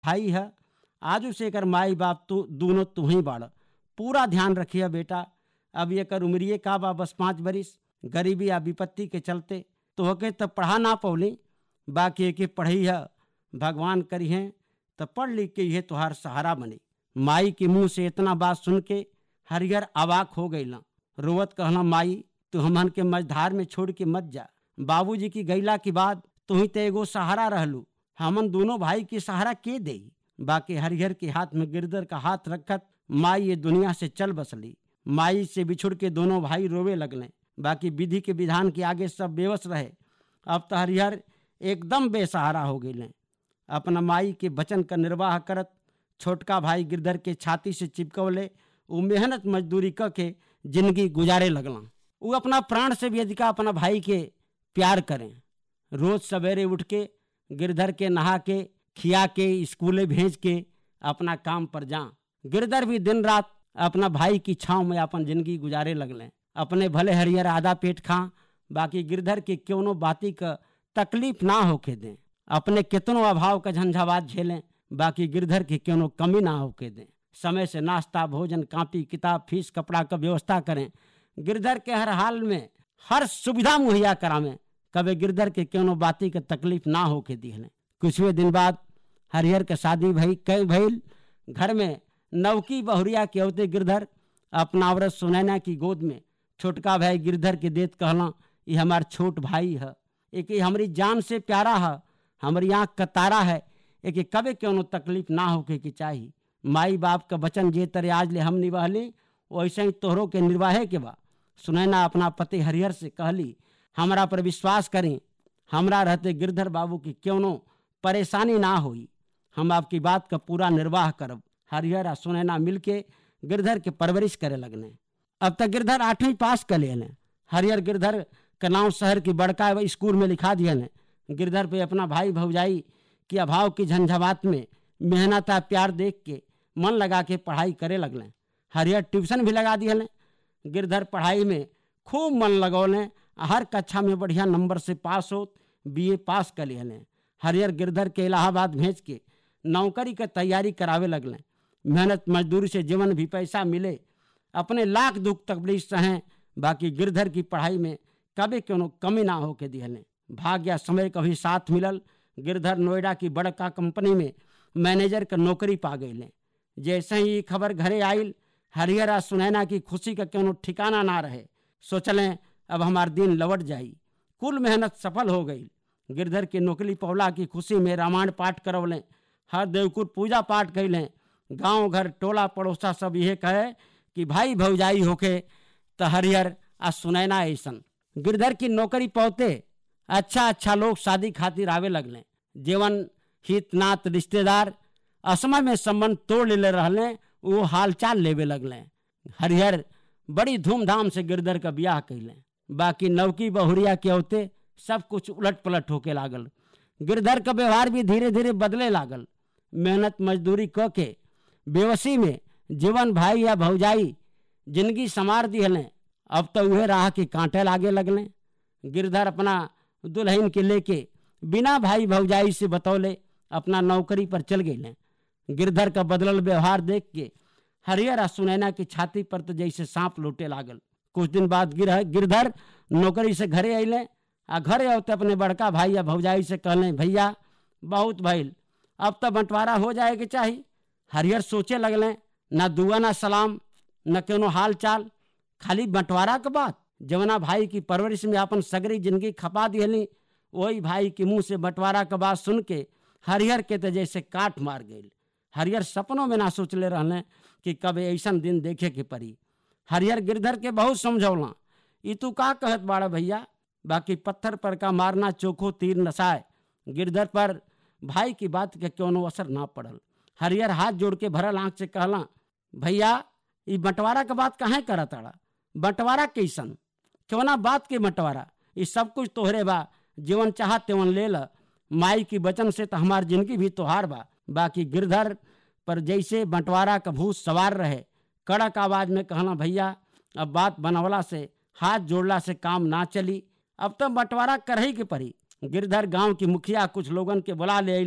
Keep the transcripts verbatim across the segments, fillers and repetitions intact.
भाई है, आज उसे कर माई बाप तो दोनों तू ही बाड़, पूरा ध्यान रखिए बेटा। अब ये कर उम्रिए का बा बस पाँच बरिस, गरीबी या विपत्ति के चलते तो होके तब पढ़ा ना पौली, बाकी एक पढ़ी है, भगवान करी है तब पढ़ लिख के ये तुहार सहारा बनी। माई के मुंह से इतना बात सुन के हरिहर अवाक हो गई, रोवत कहना माई तू हमन के मझधार में छोड़ के मत जा, बाबूजी की गैला के बाद तू ही तो एगो सहारा रहलू, हमन दोनों भाई की सहारा के दे। बाकी हरिहर के हाथ में गिरधर का हाथ रखत माई ये दुनिया से चल बसली। माई से बिछुड़ के दोनों भाई रोवे लगले, बाकी विधि के विधान के आगे सब बेवस रहे। अब तो हरिहर एकदम बेसहारा हो गए। अपना माई के वचन का निर्वाह करत छोटका भाई गिरधर के छाती से चिपकवले, वो मेहनत मजदूरी क के जिंदगी गुजारे लगला। वो अपना प्राण से भी अधिका अपना भाई के प्यार करें। रोज सवेरे उठ के गिरधर के नहा के खिया के स्कूले भेज के अपना काम पर जा। गिरधर भी दिन रात अपना भाई की छांव में अपन जिंदगी गुजारे लगले। अपने भले हरिहर आधा पेट खा, बाकी गिरधर के क्यों बाती का तकलीफ ना होके दें। अपने कितनों अभाव का झंझावात झेलें, बाकी गिरधर की क्यों कमी ना होके दें। समय से नाश्ता भोजन कापी किताब फीस कपड़ा का व्यवस्था करें। गिरधर के हर हाल में हर सुविधा मुहैया करावें, कभी गिरधर के क्यों बाती का तकलीफ ना होके दिहलें। कुछवे दिन बाद हरिहर के शादी भई कई भइल। घर में नवकी बहुरिया के होते गिरधर अपना औरत सुनैना की गोद में छोटका भाई गिरधर के देत कहला, ये हमार छोट भाई है, एक हमारी जान से प्यारा है, हमारी आँख का तारा है, एक कभी क्यों तकलीफ ना होके की चाहिए। माई बाप का वचन जे तरह आज ले हम निभाले वैसे ही तोहरों के निर्वाहे के बा। सुनैना अपना पति हरिहर से कहली, हमरा पर विश्वास करें, हमरा रहते गिरधर बाबू की क्यों परेशानी ना हुई, हम आपकी बात का पूरा निर्वाह करब। हरिहर और सुनैना मिलके गिरधर के परवरिश करे लगने। अब तक गिरधर आठवीं पास कर ले। हरिहर गिरधर का नाम शहर की बड़का स्कूल में लिखा दिया ने। गिरधर पे अपना भाई भौजाई की अभाव की झंझावात में मेहनत आ प्यार देख के मन लगा के पढ़ाई करे लगले। हरिहर ट्यूशन भी लगा दिए। गिरधर पढ़ाई में खूब मन लगौले, हर कक्षा में बढ़िया नंबर से पास हो बीए पास कर लिए। हरिहर गिरधर के इलाहाबाद भेज के नौकरी का तैयारी करावे लगले। मेहनत मजदूरी से जीवन भी पैसा मिले, अपने लाख दुख तकलीफ सहें, बाकी गिरधर की पढ़ाई में कभी क्यों कमी ना होके दिहले। भाग्य समय कभी साथ मिलल। गिरधर नोएडा की बड़का कंपनी में मैनेजर का नौकरी पा गए। जैसे ही खबर घरे आयल, हरिहर और सुनैना की खुशी का क्यों ठिकाना ना रहे। सोचलें अब हमार दिन लौट जाई। कुल मेहनत सफल हो गई। गिरधर की नौकरी पौला की खुशी में रामायण पाठ करवलें, हर देवकुट पूजा पाठ कैलें। गांव घर टोला पड़ोसा सब यह कहे कि भाई भौजाई होके तो हरिहर और सुनैना ऐसन। गिरधर की नौकरी पौते अच्छा अच्छा लोग शादी खातिर आवे लगले। जीवन हित नात रिश्तेदार असमय में संबंध तोड़ ले रहले, वो हालचाल लेवे लगले। हरिहर बड़ी धूमधाम से गिरधर का ब्याह कैले। बाकी नवकी बहुरिया के होते सब कुछ उलट पलट होके लागल। गिरधर का व्यवहार भी धीरे धीरे बदले लागल। मेहनत मजदूरी क के बेवसी में जीवन भाई या भौजाई जिंदगी संवार दिहले। अब तो वह राह के कांटे लागे लगले। गिरधर अपना दुल्हन के लेके बिना भाई भौजाई से बतौले अपना नौकरी पर चल गए। गिरधर का बदलल व्यवहार देख के हरिहर और सुनैना की छाती पर तो जैसे सांप लौटे लागल। कुछ दिन बाद गिरधर नौकरी से घरे अले आ घरे आते अपने बड़का भाई या भौजाई से कहले, भैया बहुत भइल, अब तो बंटवारा हो जाए के चाहिए। हरिहर सोचे लगले, ना दुआ ना सलाम न क्यों हाल चाल, खाली बंटवारा के बात। जवना भाई की परवरिश में अपन सगरी जिंदगी खपा दिहली, वही भाई के मुंह से बंटवारा के बात सुन के हरिहर के तो जैसे काट मार गई। हरिहर सपनों में ना सोचले रहने कि कब ऐसा दिन देखे के पड़ी। हरिहर गिरधर के बहुत समझौला, ई तू का कहत बाड़ा भैया, बाकी पत्थर पर का मारना चोखो तीर नसाए। गिरधर पर भाई की बात के क्यों असर ना पड़ल। हरिहर हाथ जोड़ के भरल आंख से कहला, भैया ये बंटवारा के बात काहे करा ताड़ा, बंटवारा कैसन, क्यों ना बात के बंटवारा, ये सब कुछ तोहरे बा, जीवन चाह तेवन ले ल, माई की वचन से तो हमार जिंदगी भी तोहार बा। बाकी गिरधर पर जैसे बंटवारा का भूत सवार रहे। कड़क आवाज में कहना, भैया अब बात बनवला से हाथ जोड़ला से काम ना चली, अब तो बंटवारा कर ही के पड़ी। गिरधर गांव की मुखिया कुछ लोगन के बुला ले अला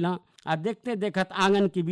आ देखते देखत आंगन की